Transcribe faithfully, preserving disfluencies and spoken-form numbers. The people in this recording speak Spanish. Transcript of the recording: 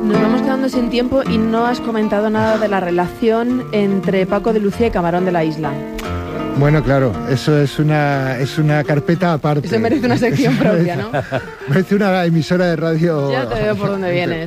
Nos vamos quedando sin tiempo y no has comentado nada de la relación entre Paco de Lucía y Camarón de la Isla. Bueno, claro, eso es una es una carpeta aparte. Eso merece una sección propia, ¿no? Merece una emisora de radio. Ya te veo por dónde vienes.